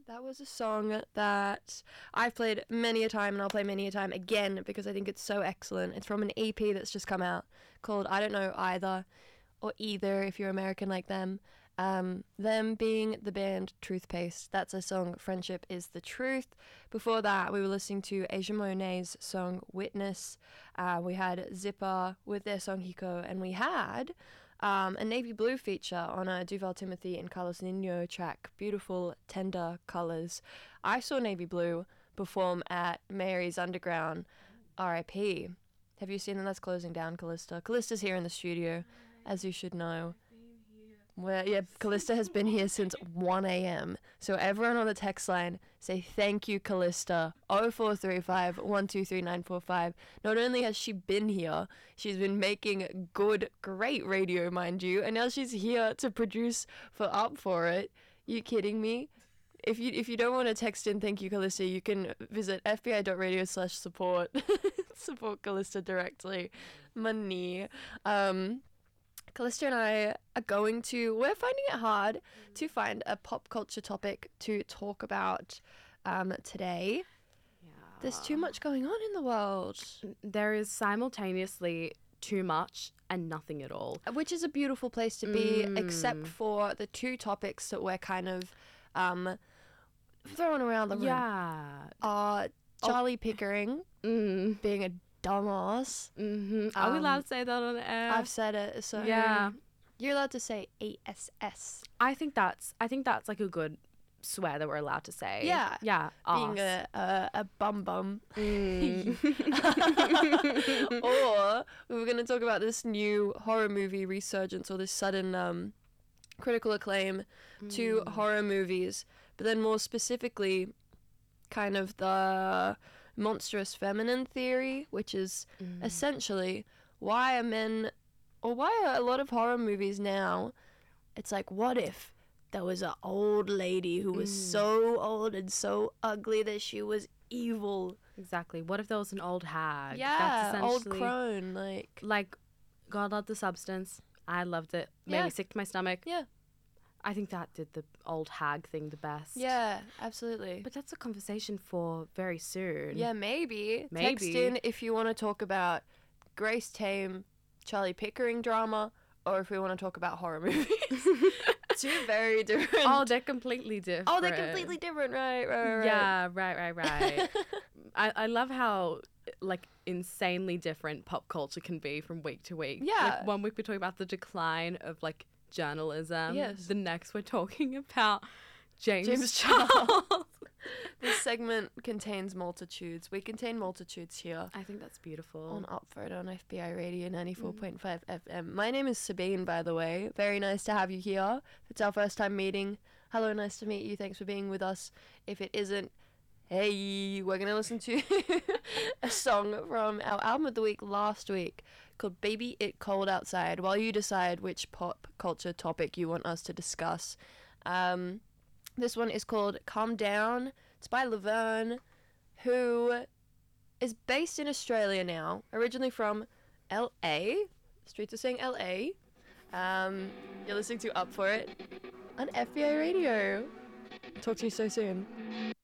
That was a song that I've played many a time, and I'll play many a time again because I think it's so excellent. It's from an EP that's just come out called I Don't Know Either, or Either if you're American like them. Them being the band Toothpaste. That's a song, Friendship is the Truth. Before that, we were listening to Asia Monet's song Witness. We had Zipper with their song Hiko, and we had a Navy Blue feature on a Duval Timothy and Carlos Nino track, Beautiful Tender Colors. I saw Navy Blue perform at Mary's Underground, RIP. Have you seen them? That's closing down, Callista. Callista's here in the studio, as you should know. Well, yeah, Callista has been here since 1 a.m. So everyone on the text line, say thank you, Callista. 0435 123 945. Not only has she been here, she's been making good, great radio, mind you, and now she's here to produce for Up For It. You kidding me? If you don't want to text in thank you, Callista, you can visit fbi.radio/support. Support Callista directly. Money. Callista and I are we're finding it hard to find a pop culture topic to talk about today. Yeah. There's too much going on in the world. There is simultaneously too much and nothing at all. Which is a beautiful place to be, except for the two topics that we're kind of throwing around the room. Yeah. Charlie Pickering being a dumbass. Mm-hmm. Are we allowed to say that on air? I've said it, so yeah. You're allowed to say ASS. I think that's like a good swear that we're allowed to say. Yeah. Yeah. Being a bum. Mm. Or we were going to talk about this new horror movie resurgence, or this sudden critical acclaim to horror movies, but then more specifically kind of the monstrous feminine theory, which is essentially why are a lot of horror movies now, it's like, what if there was an old lady who was so old and so ugly that she was evil? Exactly. What if there was an old hag? Yeah, That's old crone, like God loved The Substance. I loved it. Made me sick to my stomach. Yeah. I think that did the old hag thing the best. Yeah, absolutely. But that's a conversation for very soon. Yeah, maybe. Text in if you want to talk about Grace Tame, Charlie Pickering drama, or if we want to talk about horror movies. Two very different. Oh, they're completely different. Oh, they're completely different, right. Yeah, right. I love how, like, insanely different pop culture can be from week to week. Yeah. Like, one week we're talking about the decline of, like, journalism. Yes. The next we're talking about James Charles. This segment contains multitudes. We contain multitudes here. I think that's beautiful. On Up For It on FBI Radio 94.5 FM. My name is Sabine, by the way. Very nice to have you here. If it's our first time meeting, hello, nice to meet you. Thanks for being with us. If it isn't, hey, we're going to listen to a song from our album of the week last week called Baby It Cold Outside, while you decide which pop culture topic you want us to discuss. This one is called Calm Down. It's by Laverne, who is based in Australia now, originally from LA. Streets are saying LA. You're listening to Up For It on FBI Radio. Talk to you so soon.